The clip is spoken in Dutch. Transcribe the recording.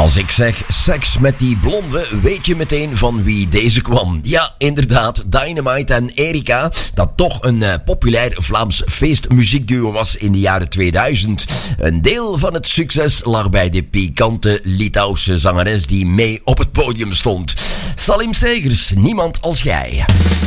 Als ik zeg seks met die blonde, weet je meteen van wie deze kwam. Ja, inderdaad, Dynamite en Erika, dat toch een populair Vlaams feestmuziekduo was in de jaren 2000. Een deel van het succes lag bij de pikante Litouwse zangeres die mee op het podium stond. Salim Segers, niemand als jij.